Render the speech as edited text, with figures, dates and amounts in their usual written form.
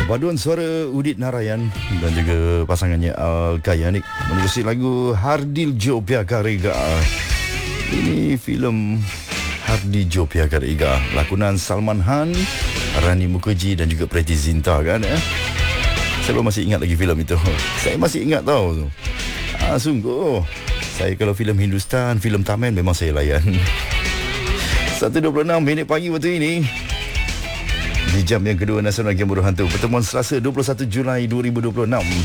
Paduan suara Udit Narayan dan juga pasangannya Al-Kayanik menerusi lagu Hardil Jopia Karega. Ini filem Hardil Jopia Karega, lakonan Salman Khan, Rani Mukherjee dan juga Preity Zinta kan ya. Saya masih ingat lagi filem itu. Saya masih ingat tau. Sungguh. Saya kalau filem Hindustan, filem Tamil memang saya layan. 1.26 minit pagi waktu ini. Di jam yang kedua Nasional Game Bodoh Hantu, pertemuan Selasa 21 Julai 2026.